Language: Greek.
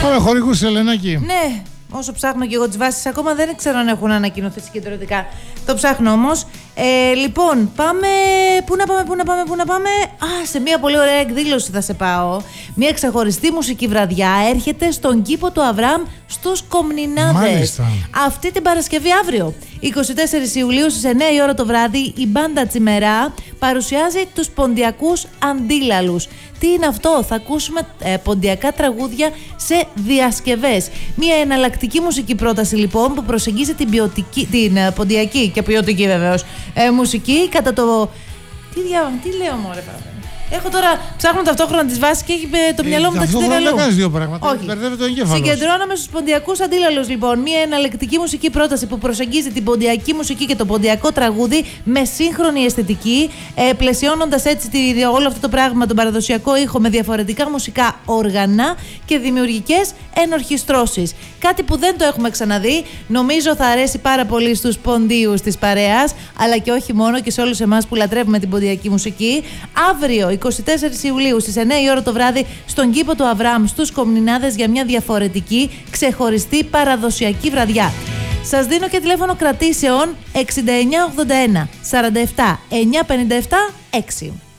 Είχαμε χορηγούς, Ελενάκη. Ναι, όσο ψάχνω και εγώ τις βάσεις, ακόμα δεν ξέρω αν έχουν ανακοινωθεί συγκεντρωτικά. Το ψάχνω όμως. Λοιπόν, πάμε. Πού να πάμε. Σε μια πολύ ωραία εκδήλωση θα σε πάω. Μια ξεχωριστή μουσική βραδιά έρχεται στον κήπο του Αβραάμ στους Κομνηνάδες. Μάλιστα. Αυτή την Παρασκευή αύριο, 24 Ιουλίου στις 9 η ώρα το βράδυ, η μπάντα Τσιμερά παρουσιάζει τους ποντιακούς αντίλαλους. Τι είναι αυτό? Θα ακούσουμε ποντιακά τραγούδια σε διασκευές. Μια εναλλακτική μουσική πρόταση λοιπόν που προσεγγίζει την ποντιακή και ποιοτική βεβαίως μουσική κατά το... Τι λέω μωρέ παραπέρα. Έχω τώρα, ψάχνω ταυτόχρονα τις βάσεις και έχει το μυαλό μου ταξιδεύει αλλού. Δεν κάνεις δύο πράγματα. Όχι. Μπερδεύεται το εγκέφαλο. Συγκεντρώνομαι στους ποντιακούς αντίλαλους λοιπόν. Μια εναλλακτική μουσική πρόταση που προσεγγίζει την ποντιακή μουσική και το ποντιακό τραγούδι με σύγχρονη αισθητική, πλαισιώνοντας έτσι όλο αυτό το πράγμα, τον παραδοσιακό ήχο με διαφορετικά μουσικά όργανα και δημιουργικές ενορχιστρώσεις. Κάτι που δεν το έχουμε ξαναδεί. Νομίζω θα αρέσει πάρα πολύ στους ποντίους της παρέας, αλλά και όχι μόνο, και σε όλους εμάς που λατρεύουμε την ποντιακή μουσική. Αύριο, 24 Ιουλίου στις 9 η ώρα το βράδυ, στον κήπο του Αβραάμ στους Κομνηνάδες για μια διαφορετική, ξεχωριστή παραδοσιακή βραδιά. Σας δίνω και τηλέφωνο κρατήσεων 6981 47 957 6.